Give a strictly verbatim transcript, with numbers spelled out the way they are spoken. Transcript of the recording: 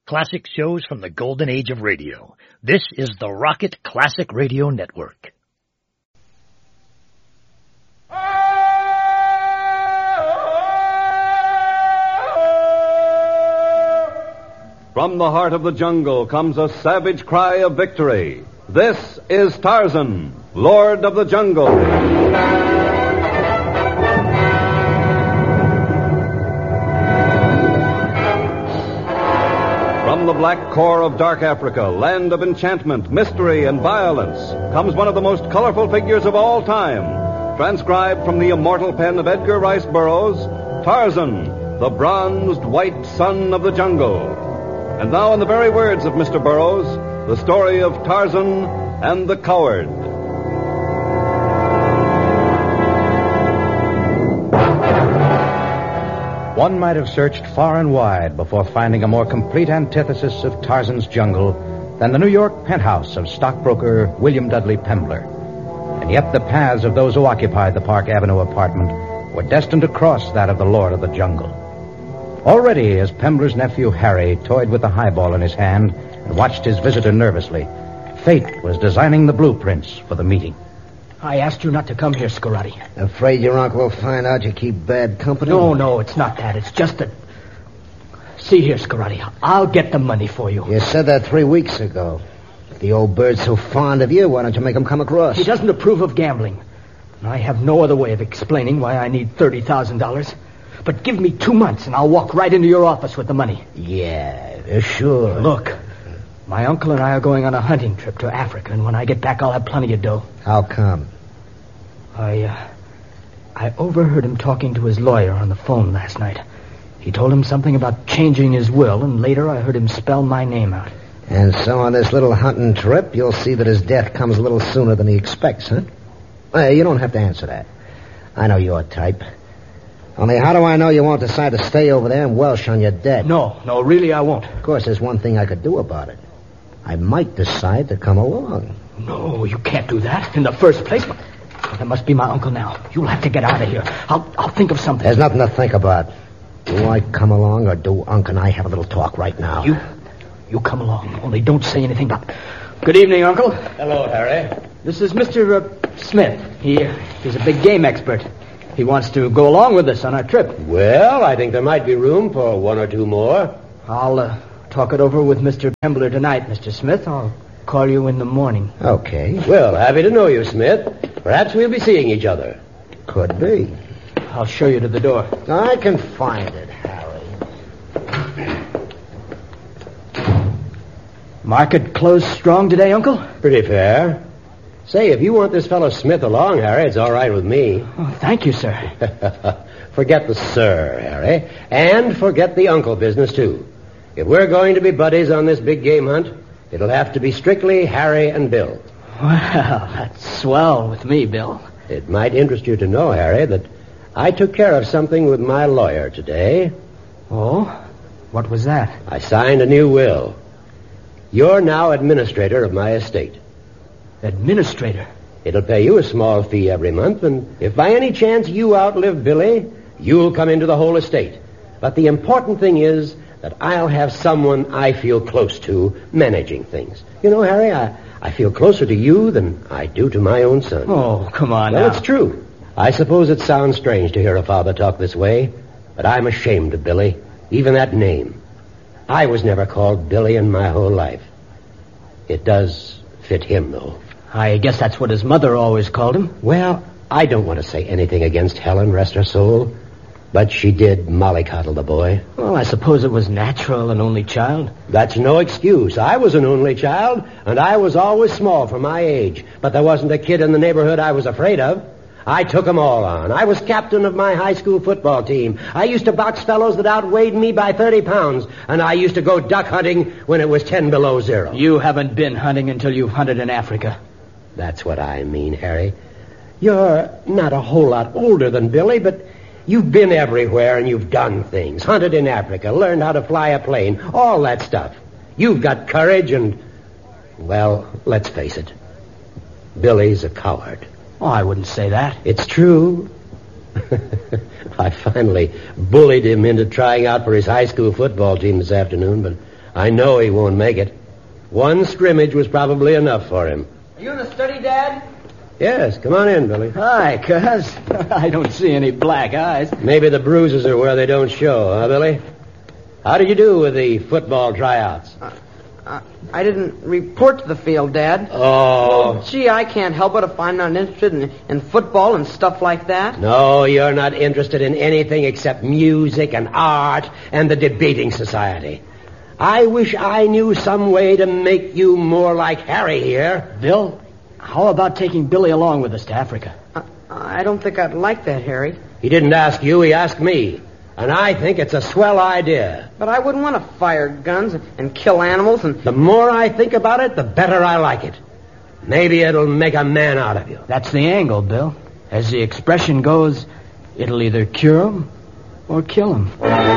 Classic shows from the golden age of radio. This is the Rocket Classic Radio Network. From the heart of the jungle comes a savage cry of victory. This is Tarzan, Lord of the Jungle. From the black core of dark Africa, land of enchantment, mystery, and violence, comes one of the most colorful figures of all time. Transcribed from the immortal pen of Edgar Rice Burroughs, Tarzan, the bronzed white son of the jungle. And now, in the very words of Mister Burroughs, the story of Tarzan and the Coward. One might have searched far and wide before finding a more complete antithesis of Tarzan's jungle than the New York penthouse of stockbroker William Dudley Pembler. And yet the paths of those who occupied the Park Avenue apartment were destined to cross that of the Lord of the Jungle. Already, as Pembler's nephew Harry toyed with the highball in his hand and watched his visitor nervously, fate was designing the blueprints for the meeting. I asked you not to come here, Scarati. Afraid your uncle will find out you keep bad company? No, no, it's not that. It's just that... See here, Scarati, I'll get the money for you. You said that three weeks ago. If the old bird's so fond of you, why don't you make him come across? He doesn't approve of gambling. I have no other way of explaining why I need thirty thousand dollars. But give me two months and I'll walk right into your office with the money. Yeah, sure. Look, my uncle and I are going on a hunting trip to Africa, and when I get back, I'll have plenty of dough. How come? I, uh, I overheard him talking to his lawyer on the phone last night. He told him something about changing his will, and later I heard him spell my name out. And so on this little hunting trip, you'll see that his death comes a little sooner than he expects, huh? Well, you don't have to answer that. I know your type. Only how do I know you won't decide to stay over there and welsh on your debt? No, no, really I won't. Of course, there's one thing I could do about it. I might decide to come along. No, you can't do that in the first place. But that must be my uncle now. You'll have to get out of here. I'll I'll think of something. There's nothing to think about. Do I come along or do Unc and I have a little talk right now? You you come along. Only don't say anything about... Good evening, Uncle. Hello, Harry. This is Mister Uh, Smith. He, uh, he's a big game expert. He wants to go along with us on our trip. Well, I think there might be room for one or two more. I'll uh, talk it over with Mister Pembler tonight, Mister Smith. I'll call you in the morning. Okay. Well, happy to know you, Smith. Perhaps we'll be seeing each other. Could be. I'll show you to the door. I can find it, Harry. Market closed strong today, Uncle? Pretty fair. Say, if you want this fellow Smith along, Harry, it's all right with me. Oh, thank you, sir. Forget the sir, Harry. And forget the uncle business, too. If we're going to be buddies on this big game hunt, it'll have to be strictly Harry and Bill. Well, that's swell with me, Bill. It might interest you to know, Harry, that I took care of something with my lawyer today. Oh? What was that? I signed a new will. You're now administrator of my estate. Administrator? It'll pay you a small fee every month, and if by any chance you outlive Billy, you'll come into the whole estate. But the important thing is that I'll have someone I feel close to managing things. You know, Harry, I, I feel closer to you than I do to my own son. Oh, come on well, now. it's true. I suppose it sounds strange to hear a father talk this way, but I'm ashamed of Billy, even that name. I was never called Billy in my whole life. It does fit him, though. I guess that's what his mother always called him. Well, I don't want to say anything against Helen, rest her soul, but she did mollycoddle the boy. Well, I suppose it was natural, an only child. That's no excuse. I was an only child, and I was always small for my age, but there wasn't a kid in the neighborhood I was afraid of. I took them all on. I was captain of my high school football team. I used to box fellows that outweighed me by thirty pounds, and I used to go duck hunting when it was ten below zero. You haven't been hunting until you've hunted in Africa. That's what I mean, Harry. You're not a whole lot older than Billy, but you've been everywhere and you've done things. Hunted in Africa, learned how to fly a plane, all that stuff. You've got courage and, well, let's face it, Billy's a coward. Oh, I wouldn't say that. It's true. I finally bullied him into trying out for his high school football team this afternoon, but I know he won't make it. One scrimmage was probably enough for him. Are you in the study, Dad? Yes, come on in, Billy. Hi, cuz. I don't see any black eyes. Maybe the bruises are where they don't show, huh, Billy? How did you do with the football tryouts? Uh, uh, I didn't report to the field, Dad. Oh. Well, gee, I can't help it if I'm not interested in, in football and stuff like that. No, you're not interested in anything except music and art and the debating society. I wish I knew some way to make you more like Harry here. Bill, how about taking Billy along with us to Africa? Uh, I don't think I'd like that, Harry. He didn't ask you, he asked me. And I think it's a swell idea. But I wouldn't want to fire guns and kill animals and... The more I think about it, the better I like it. Maybe it'll make a man out of you. That's the angle, Bill. As the expression goes, it'll either cure him or kill him.